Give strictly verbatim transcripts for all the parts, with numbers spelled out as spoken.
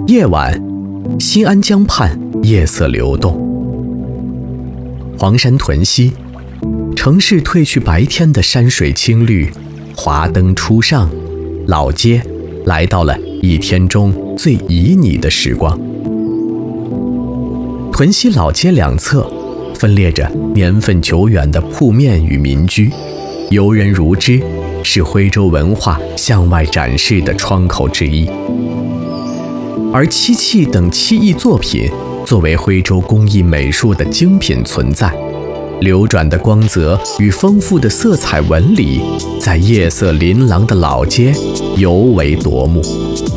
夜晚，新安江畔夜色流动，黄山屯溪，城市褪去白天的山水青绿，华灯初上，老街来到了一天中最旖旎的时光。屯溪老街两侧分列着年份久远的铺面与民居，游人如织，是徽州文化向外展示的窗口之一。而漆器等漆艺作品作为徽州工艺美术的精品存在，流转的光泽与丰富的色彩纹理，在夜色琳琅的老街尤为夺目。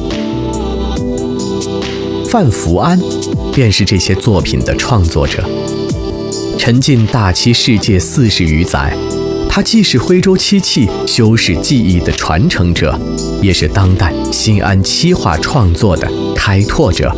范福安便是这些作品的创作者。沉浸大漆世界四十余载，他既是徽州漆器修饰技艺的传承者，也是当代新安漆画创作的开拓者。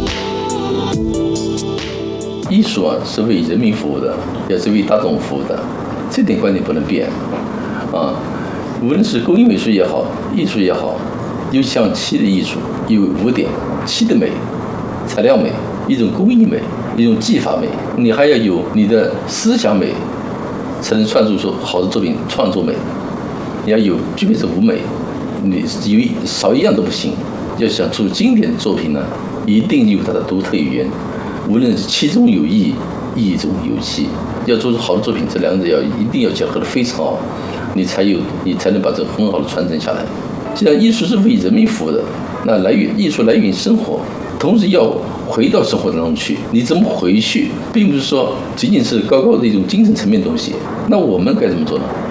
艺术啊，是为人民服务的，也是为大众服务的，这点观点不能变啊。无论是工艺美术也好，艺术也好，有像漆的艺术有五点：漆的美、材料美、一种工艺美、一种技法美，你还要有你的思想美，才能创作出好的作品。创作美，你要有具备这五美，你有少一样都不行。要想出经典的作品呢，一定有它的独特语言。无论是漆中有艺，艺中有漆，要做出好的作品，这两者要一定要结合得非常好，你才有你才能把这很好的传承下来。既然艺术是为人民服务的，那来源艺术来源于生活，同时要回到生活当中去。你怎么回去，并不是说仅仅是高高的一种精神层面的东西。那我们该怎么做呢？